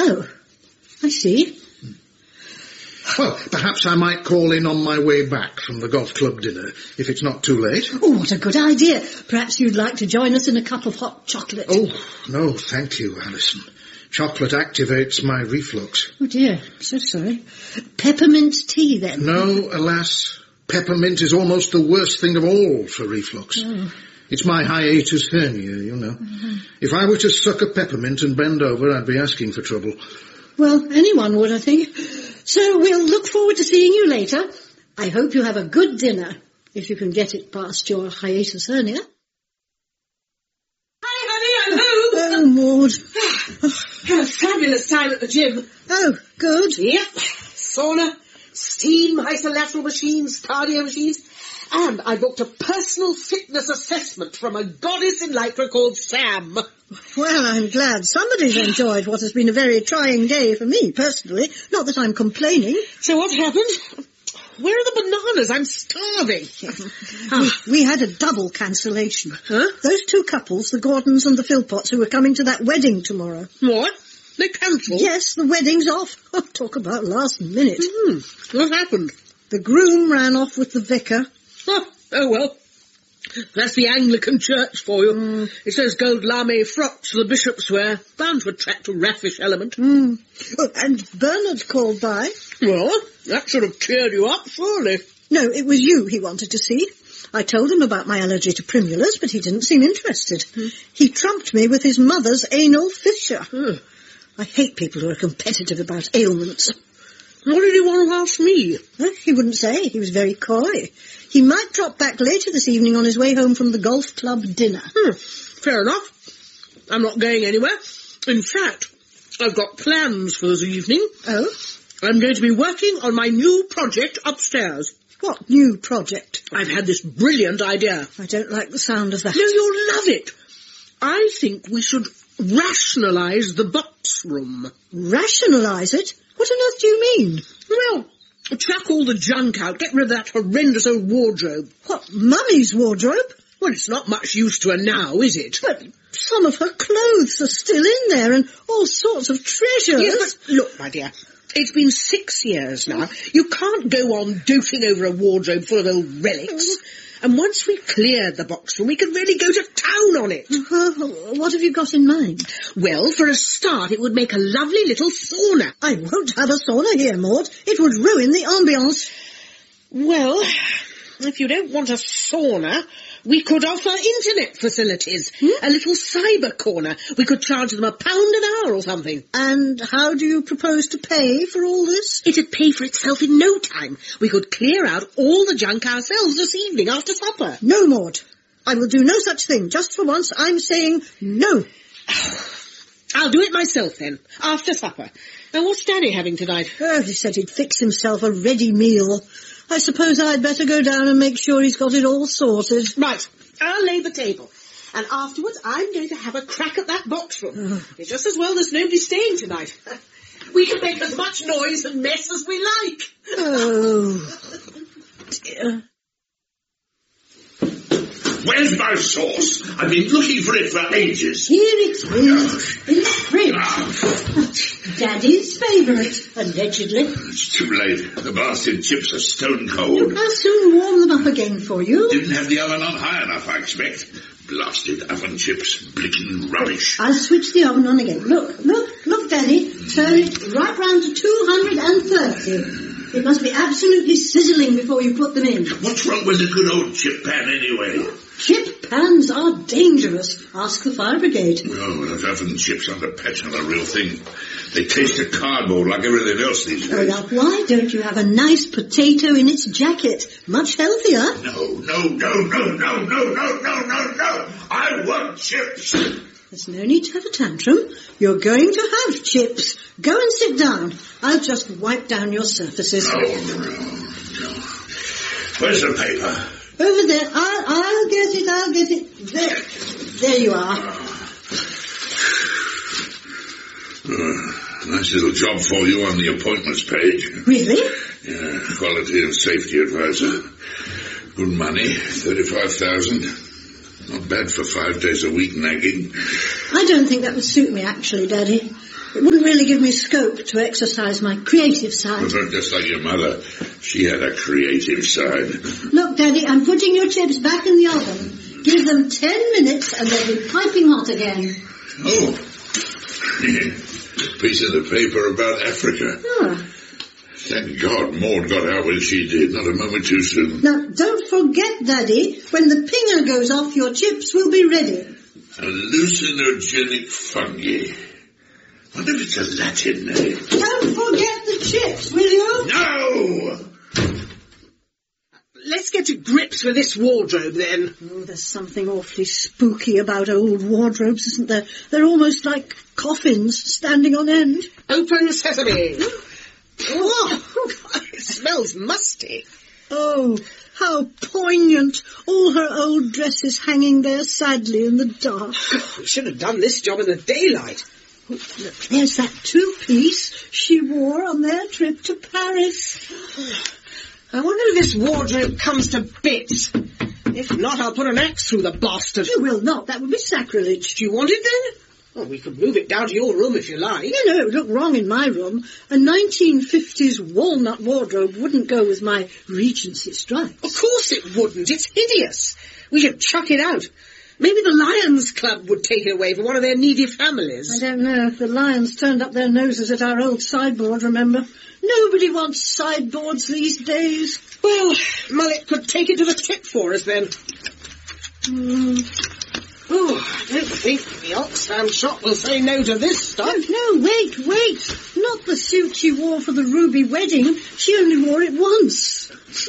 Oh, I see. Well, perhaps I might call in on my way back from the golf club dinner, if it's not too late. Oh, what a good idea. Perhaps you'd like to join us in a cup of hot chocolate. Oh, no, thank you, Alison. Chocolate activates my reflux. Oh, dear. So sorry. Peppermint tea, then? No, alas. Peppermint is almost the worst thing of all for reflux. Oh. It's my hiatus hernia, you know. Mm-hmm. If I were to suck a peppermint and bend over, I'd be asking for trouble. Well, anyone would, I think. So we'll look forward to seeing you later. I hope you have a good dinner, if you can get it past your hiatus hernia. Hi, honey, hello. Oh, Maud. Had a fabulous time at the gym. Oh, good. Yep. Sauna, steam, isolateral machines, cardio machines. And I booked a personal fitness assessment from a goddess in lycra called Sam. Well, I'm glad somebody's enjoyed what has been a very trying day for me, personally. Not that I'm complaining. So what happened? Where are the bananas? I'm starving. We had a double cancellation. Huh? Those two couples, the Gordons and the Philpotts, who were coming to that wedding tomorrow. What? They cancelled? Yes, the wedding's off. Oh, talk about last minute. What happened? The groom ran off with the vicar. Oh well. That's the Anglican Church for you. It's those gold lame frocks the bishops wear. Bound to attract a raffish element. Oh, and Bernard called by. Well, that should have cheered you up, surely. No, it was you he wanted to see. I told him about my allergy to primulas, but he didn't seem interested. He trumped me with his mother's anal fissure. I hate people who are competitive about ailments. What did he want to ask me? He wouldn't say. He was very coy. He might drop back later this evening on his way home from the golf club dinner. Fair enough. I'm not going anywhere. In fact, I've got plans for this evening. Oh? I'm going to be working on my new project upstairs. What new project? I've had this brilliant idea. I don't like the sound of that. No, you'll love it. I think we should rationalise the box room. Rationalise it? What on earth do you mean? Well, chuck all the junk out, get rid of that horrendous old wardrobe. What, Mummy's wardrobe? Well, it's not much use to her now, is it? But some of her clothes are still in there and all sorts of treasures. Yes, but look, my dear, it's been 6 years now. You can't go on doting over a wardrobe full of old relics. And once we cleared the box room, we could really go to town on it. What have you got in mind? Well, for a start, it would make a lovely little sauna. I won't have a sauna here, Maud. It would ruin the ambience. Well, if you don't want a sauna, we could offer internet facilities. A little cyber corner. We could charge them £1 an hour or something. And how do you propose to pay for all this? It'd pay for itself in no time. We could clear out all the junk ourselves this evening after supper. No, Maud. I will do no such thing. Just for once, I'm saying no. I'll do it myself then, after supper. Now, what's Danny having tonight? Oh, he said he'd fix himself a ready meal. I suppose I'd better go down and make sure he's got it all sorted. Right, I'll lay the table. And afterwards, I'm going to have a crack at that box room. It's just as well there's nobody staying tonight. We can make as much noise and mess as we like. Oh, dear. Where's my sauce? I've been looking for it for ages. Here it is, in the fridge. Daddy's favourite, allegedly. It's too late. The blasted chips are stone cold. I'll soon warm them up again for you. Didn't have the oven on high enough, I expect. Blasted oven chips, blicking rubbish. I'll switch the oven on again. Look, Daddy. Turn it right round to 230. It must be absolutely sizzling before you put them in. What's wrong with a good old chip pan anyway? Chip pans are dangerous. Ask the fire brigade. Oh, those oven chips under petrol are a real thing. They taste of cardboard like everything else these days. Oh, now, why don't you have a nice potato in its jacket? Much healthier. No. I want chips. There's no need to have a tantrum. You're going to have chips. Go and sit down. I'll just wipe down your surfaces. No. Where's the paper? Over there. I'll get it. There you are. Nice little job for you on the appointments page. Really? Yeah, quality and safety advisor. Good money, 35,000. Not bad for 5 days a week nagging. I don't think that would suit me, actually, Daddy. It wouldn't really give me scope to exercise my creative side. Just like your mother. She had a creative side. Look, Daddy, I'm putting your chips back in the oven. Give them 10 minutes and they'll be piping hot again. Oh. Piece of the paper about Africa. Ah. Thank God Maud got out when she did. Not a moment too soon. Now, don't forget, Daddy, when the pinger goes off, your chips will be ready. Hallucinogenic fungi. Wonder if it's a Latin name. Don't forget the chips, will you? No! Let's get to grips with this wardrobe, then. Oh, there's something awfully spooky about old wardrobes, isn't there? They're almost like coffins standing on end. Open sesame. Oh, it smells musty. Oh, how poignant. All her old dresses hanging there sadly in the dark. We should have done this job in the daylight. Oh, look, there's that two-piece she wore on their trip to Paris. I wonder if this wardrobe comes to bits. If not, I'll put an axe through the bastard. You will not. That would be sacrilege. Do you want it, then? Well, we could move it down to your room if you like. No, it would look wrong in my room. A 1950s walnut wardrobe wouldn't go with my Regency stripes. Of course it wouldn't. It's hideous. We should chuck it out. Maybe the Lions Club would take it away for one of their needy families. I don't know. The Lions turned up their noses at our old sideboard, remember? Nobody wants sideboards these days. Well, Mullet could take it to the tip for us, then. Oh, I don't think the Oxfam shop will say no to this stuff. No, wait. Not the suit she wore for the Ruby wedding. She only wore it once.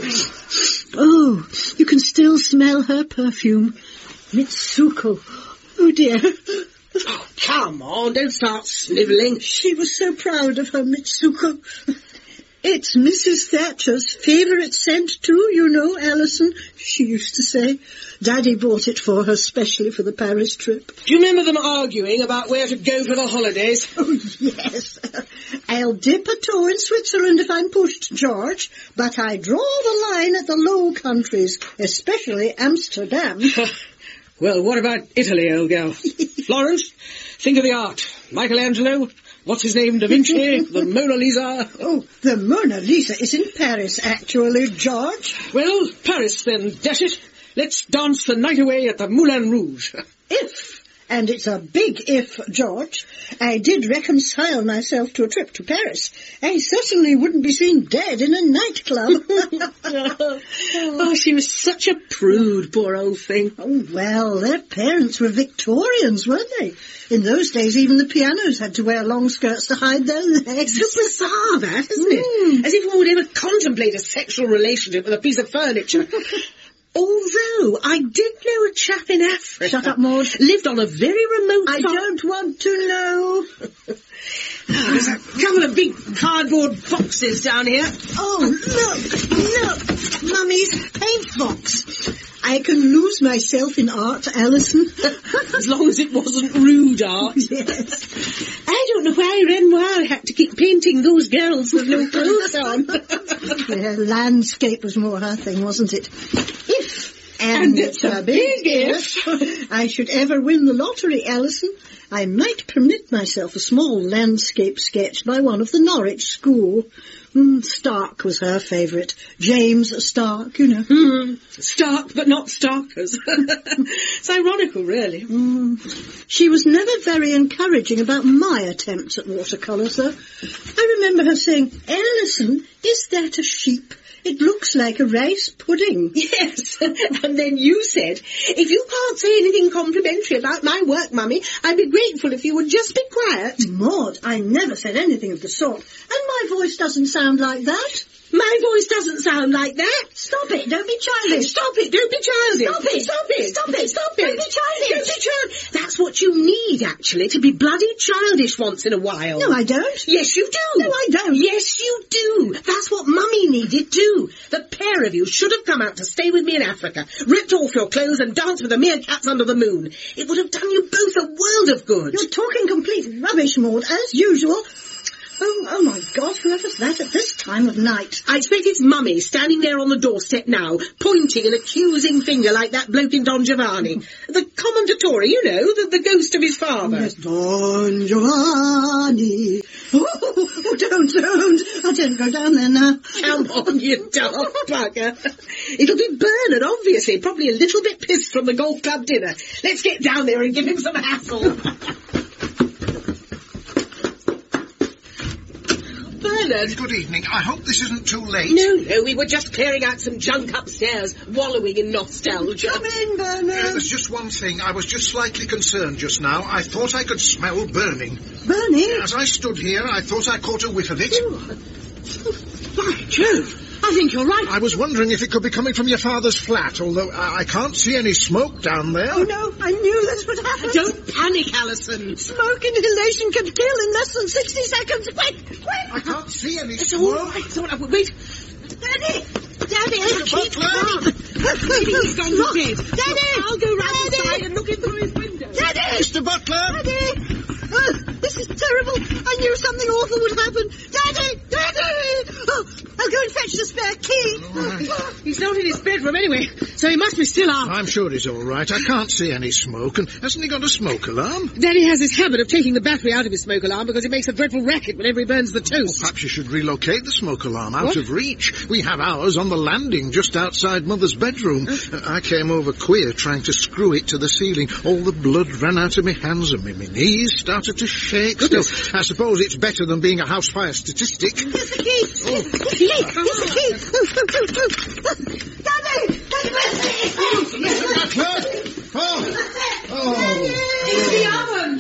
Oh, you can still smell her perfume. Mitsuko. Oh, dear. Oh, come on, don't start snivelling. She was so proud of her Mitsuko. It's Mrs. Thatcher's favourite scent too, you know, Alison, she used to say. Daddy bought it for her specially for the Paris trip. Do you remember them arguing about where to go for the holidays? Oh, yes. I'll dip a toe in Switzerland if I'm pushed, George, but I draw the line at the Low Countries, especially Amsterdam. Well, what about Italy, old girl? Florence, think of the art. Michelangelo, what's his name, Da Vinci, the Mona Lisa. Oh, the Mona Lisa is in Paris, actually, George. Well, Paris then, dash it. Let's dance the night away at the Moulin Rouge. If, and it's a big if, George, I did reconcile myself to a trip to Paris, I certainly wouldn't be seen dead in a nightclub. Oh, she was such a prude, poor old thing. Oh, well, their parents were Victorians, weren't they? In those days, even the pianos had to wear long skirts to hide their legs. So bizarre, that, isn't it? As if one would ever contemplate a sexual relationship with a piece of furniture. Although, I did know a chap in Africa. Shut up, Maud. Lived on a very remote I don't want to know. There's a couple of big cardboard boxes down here. Oh, look, Mummy's paint box. I can lose myself in art, Alison. As long as it wasn't rude art. Yes. I don't know why Renoir had to keep painting those girls with no clothes on. Yeah, landscape was more her thing, wasn't it? If, and it's a big if, I should ever win the lottery, Alison, I might permit myself a small landscape sketch by one of the Norwich school. Stark was her favourite. James Stark, you know. Stark, but not Starkers. It's ironical, really. She was never very encouraging about my attempts at watercolours, though. I remember her saying, Alison, is that a sheep? It looks like a rice pudding. Yes, and then you said, if you can't say anything complimentary about my work, Mummy, I'd be grateful if you would just be quiet. Maud, I never said anything of the sort. And my voice doesn't sound like that. My voice doesn't sound like that. Stop it, don't be childish. Stop it, don't be childish. Stop it. Stop it. Stop it. Stop it. Don't be childish. Don't be childish. That's what you need, actually, to be bloody childish once in a while. No, I don't. Yes, you do. No, I don't. Yes, you do. That's what Mummy needed too. The pair of you should have come out to stay with me in Africa, ripped off your clothes and danced with the meerkats under the moon. It would have done you both a world of good. You're talking complete rubbish, Maud, as usual. Oh, my God, whoever's that at this time of night? I expect it's Mummy standing there on the doorstep now, pointing an accusing finger like that bloke in Don Giovanni. The commendatore, you know, the ghost of his father. Yes, Don Giovanni. Oh, don't. I don't go down there now. Come on, you dark bugger. It'll be Bernard, obviously, probably a little bit pissed from the golf club dinner. Let's get down there and give him some hassle. Bernard. Good evening. I hope this isn't too late. No, we were just clearing out some junk upstairs, wallowing in nostalgia. Come in, Bernard. There's just one thing. I was just slightly concerned just now. I thought I could smell burning. Burning? As I stood here, I thought I caught a whiff of it. By Jove, I think you're right. I was wondering if it could be coming from your father's flat, although I can't see any smoke down there. Oh, no, I knew this would happen. Don't panic, Alison. Smoke inhalation can kill in less than 60 seconds. Quick! I can't see any It's smoke. all right. It's all right. Wait. Daddy, Keep Butler! calm. Maybe he's gone to bed. Daddy! I'll go round the Daddy! side and look in through his window. Daddy! Mr. Butler! Daddy! This is terrible. I knew something awful would happen. Daddy! Oh, I'll go and fetch the spare key. He's not in his bedroom anyway, so he must be still up. I'm sure he's all right. I can't see any smoke. And hasn't he got a smoke alarm? Daddy has this habit of taking the battery out of his smoke alarm because it makes a dreadful racket whenever he burns the toast. Perhaps you should relocate the smoke alarm out of reach. We have ours on the landing just outside Mother's bedroom. I came over queer trying to screw it to the ceiling. All the blood ran out of my hands and my knees started to shake. Still, I suppose it's better than being a house fire statistic. Here's the key. Here's the key. Daddy! It's the oven.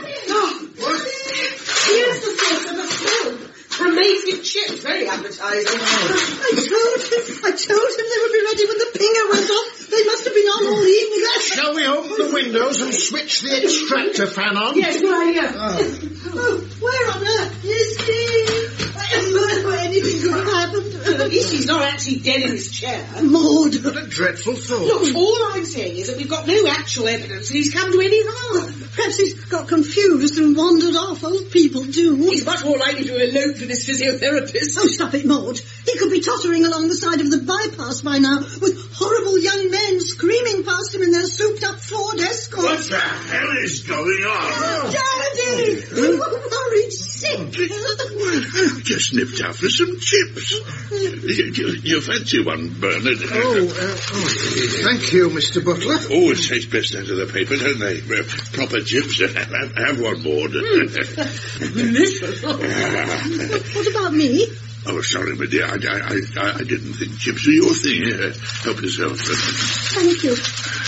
Here's the sauce and the film. Cremated chips, very appetizing. I told him they would be ready when the pinger went off. They must have been on all evening. Shall we open the windows and switch the extractor fan on? Yes, good idea. Oh, where on earth is he? Anything could have happened. At least he's not actually dead in his chair. Maud. What a dreadful thought. Look, all I'm saying is that we've got no actual evidence that he's come to any harm. Perhaps he's got confused and wandered off. Old people do. He's much more likely to elope with his physiotherapist. Oh, stop it, Maud. He could be tottering along the side of the bypass by now, with horrible young men screaming past him in their souped-up Ford Escort. What the hell is going on? Daddy! I'm worried sick. I've just nipped out for some chips. You fancy one, Bernard? Thank you, Mr. Butler. Oh, it tastes best out of the paper, don't they? Proper chips. Have one more. Delicious. What about me? Oh, sorry, my dear. I didn't think chips were your thing. Help yourself. Thank you.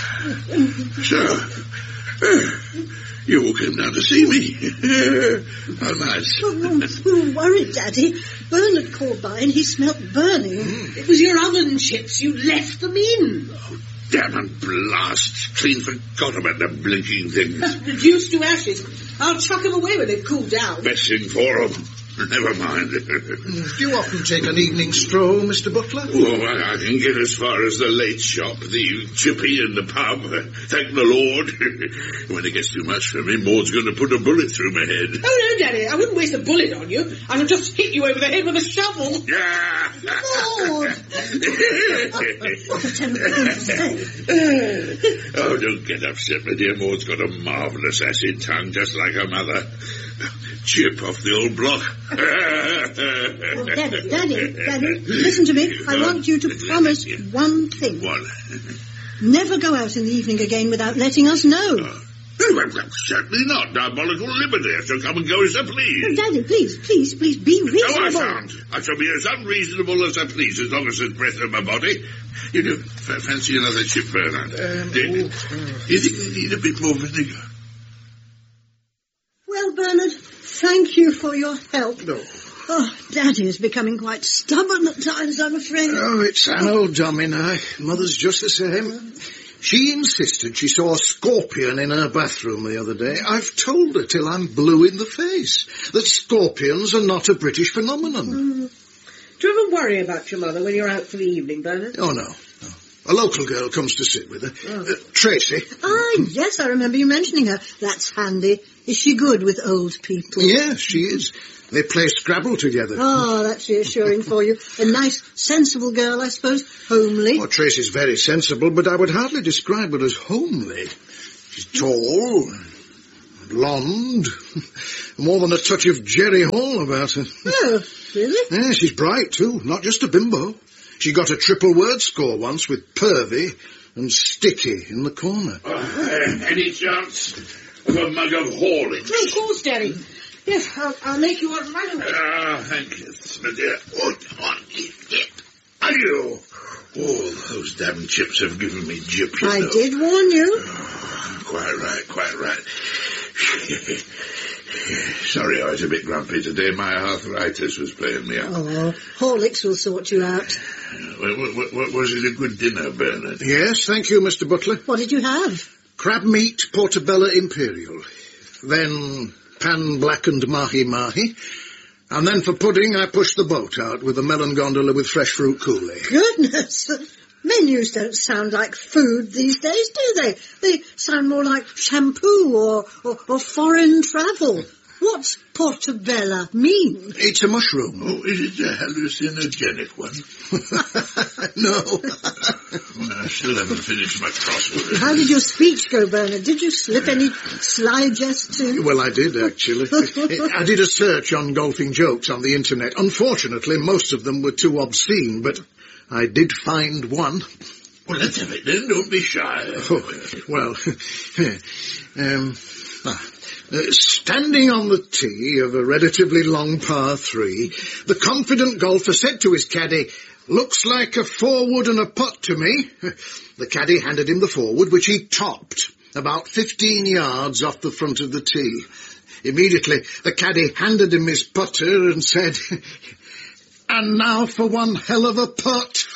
So, you all came down to see me. How nice. Oh, worried, Daddy. Bernard called by and he smelt burning. It was your oven chips. You left them in. Oh, damn and blast. Clean forgot about the blinking things. Reduced to ashes. I'll chuck them away when they've cooled down. Best thing for them. Never mind. Do you often take an evening stroll, Mr. Butler? Oh, I can get as far as the late shop, the chippy and the pub. Thank the Lord. When it gets too much for me, Maud's going to put a bullet through my head. Oh, no, Daddy, I wouldn't waste a bullet on you. I would just hit you over the head with a shovel. Yeah. Maud! What a terrible thing to say. Oh, don't get upset, my dear. Maud's got a marvellous acid tongue, just like her mother. Chip off the old block. Oh, Daddy, listen to me. I want you to promise one thing. What? Never go out in the evening again without letting us know. Well, certainly not. Diabolical liberty. I shall come and go as I please. Daddy, please, be reasonable. No, I shan't. I shall be as unreasonable as I please, as long as there's breath in my body. You know, fancy another chip, Bernard. Do you think you need a bit more vinegar? Well, Bernard, thank you for your help. No. Oh, Daddy is becoming quite stubborn at times, I'm afraid. Oh, it's an old domino. Mother's just the same. She insisted she saw a scorpion in her bathroom the other day. I've told her till I'm blue in the face that scorpions are not a British phenomenon. Do you ever worry about your mother when you're out for the evening, Bernard? Oh, no. A local girl comes to sit with her. Tracy. Ah, yes, I remember you mentioning her. That's handy. Is she good with old people? Yes, she is. They play Scrabble together. Oh, that's reassuring for you. A nice, sensible girl, I suppose. Homely. Oh, Tracy's very sensible, but I would hardly describe her as homely. She's tall, blonde, more than a touch of Jerry Hall about her. Oh, really? Yeah, she's bright, too, not just a bimbo. She got a triple word score once with pervy and sticky in the corner. Any chance of a mug of Horlicks? Oh, of course, Daddy. Yes, I'll make you one right away. Thank you, my dear. Adieu. Oh, those damn chips have given me jip, you I know. did warn you. Quite right. Sorry I was a bit grumpy today. My arthritis was playing me up. Oh, Horlicks will sort you out. Was it a good dinner, Bernard? Yes, thank you, Mr. Butler. What did you have? Crab meat portobello imperial. Then pan-blackened mahi-mahi. And then for pudding, I pushed the boat out with a melon gondola with fresh fruit coulis. Goodness! Menus don't sound like food these days, do they? They sound more like shampoo or foreign travel. What's portobello mean? It's a mushroom. Oh, is it a hallucinogenic one? No. Well, I still haven't finished my crossword. How did your speech go, Bernard? Did you slip any sly jests in? Well, I did, actually. I did a search on golfing jokes on the internet. Unfortunately, most of them were too obscene, but I did find one. Well, let's have it then. Don't be shy. Oh, well, standing on the tee of a relatively long par 3, the confident golfer said to his caddy, "Looks like a forward and a putt to me." The caddy handed him the forward, which he topped about 15 yards off the front of the tee. Immediately, the caddy handed him his putter and said, "And now for one hell of a putt."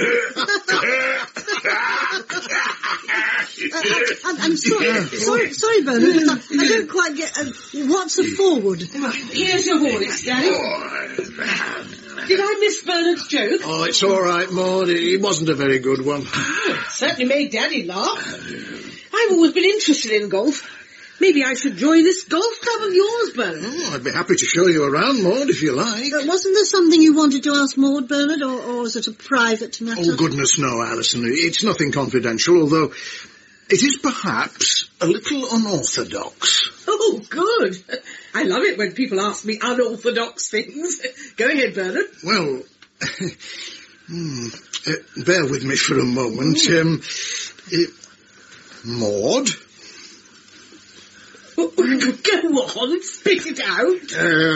I'm sorry, Bernard, but I don't quite get... what's a forward? Here's your Horlicks, Daddy. Did I miss Bernard's joke? Oh, it's all right, Maud. It wasn't a very good one. Certainly made Daddy laugh. I've always been interested in golf. Maybe I should join this golf club of yours, Bernard. Oh, I'd be happy to show you around, Maud, if you like. Wasn't there something you wanted to ask Maud, Bernard, or was it a private matter? Oh, goodness, no, Alison. It's nothing confidential, although it is perhaps a little unorthodox. Oh, good. I love it when people ask me unorthodox things. Go ahead, Bernard. Well, bear with me for a moment. Maud? Go on, spit it out.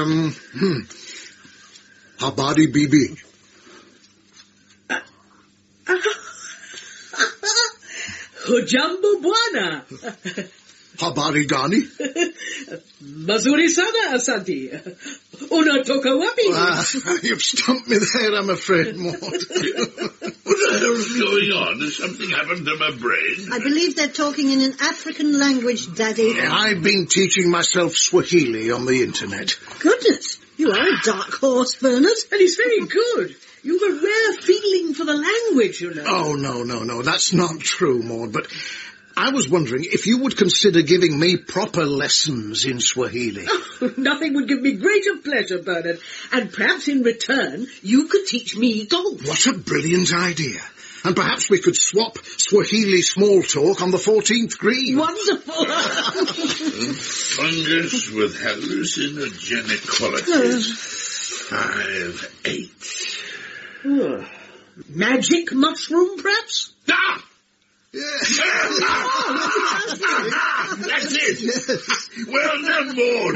Habari Bibi. Hujambo Bwana. Habari Gani. Mazuri sana, Asante. Unatoka wapi? You've stumped me there, I'm afraid, Maud. What the hell's going on? Has something happened to my brain? I believe they're talking in an African language, Daddy. I've been teaching myself Swahili on the internet. Goodness, you are a dark horse, Bernard. And he's very good. You've a rare feeling for the language, you know. Oh, no, that's not true, Maud, but I was wondering if you would consider giving me proper lessons in Swahili. Oh, nothing would give me greater pleasure, Bernard. And perhaps in return, you could teach me golf. What a brilliant idea. And perhaps we could swap Swahili small talk on the 14th green. Wonderful. Fungus with hallucinogenic qualities. 5-8. Magic mushroom, perhaps? Ah! Yes. That's it. Well done, Maud.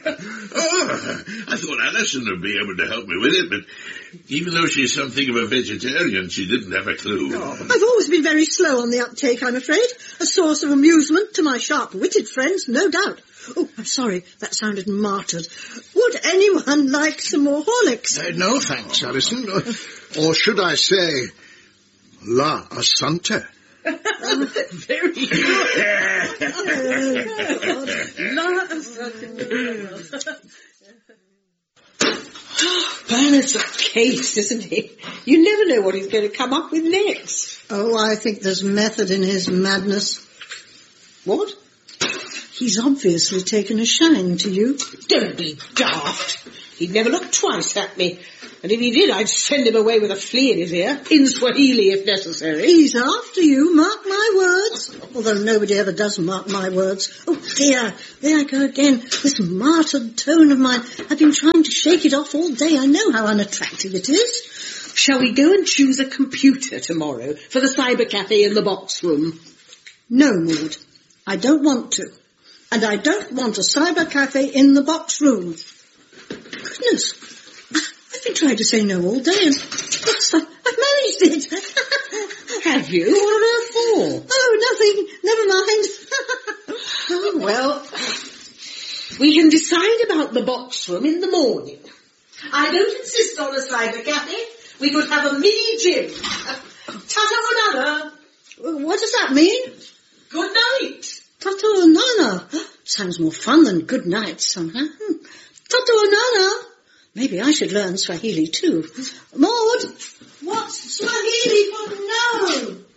I thought Alison would be able to help me with it, but even though she's something of a vegetarian, she didn't have a clue. I've always been very slow on the uptake, I'm afraid. A source of amusement to my sharp-witted friends, no doubt. Oh, I'm sorry, that sounded martyred. Would anyone like some more Horlicks? No, thanks, Alison. Or should I say, La Asante? Very good. Bernard's a case, isn't he? You never know what he's going to come up with next. Oh, I think there's method in his madness. What? He's obviously taken a shine to you. Don't be daft. He'd never look twice at me. And if he did, I'd send him away with a flea in his ear. In Swahili, if necessary. He's after you, mark my words. Although nobody ever does mark my words. Oh, dear. There I go again. This martyred tone of mine. I've been trying to shake it off all day. I know how unattractive it is. Shall we go and choose a computer tomorrow for the cyber cafe in the box room? No, Maud. I don't want to. And I don't want a cyber cafe in the box room. Goodness. I've been trying to say no all day, and yes, I've managed it. Have you? What on earth for? Oh, nothing. Never mind. Oh, well, we can decide about the box room in the morning. I don't insist on a cyber cafe. We could have a mini gym. Ta-ta another. What does that mean? Good night. Tato Nana. Sounds more fun than good night somehow. Tato Nana. Maybe I should learn Swahili too. Maud! What's Swahili for no?